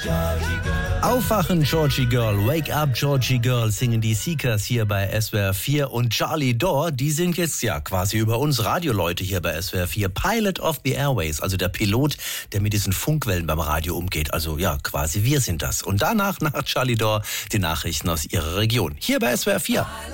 Aufwachen, Georgie Girl, Wake Up, Georgie Girl, singen die Seekers hier bei SWR 4 und Charlie Dore, die sind jetzt ja quasi über uns Radioleute hier bei SWR 4, Pilot of the Airways, also der Pilot, der mit diesen Funkwellen beim Radio umgeht, also ja, quasi wir sind das. Und danach, nach Charlie Dore, die Nachrichten aus ihrer Region, hier bei SWR 4.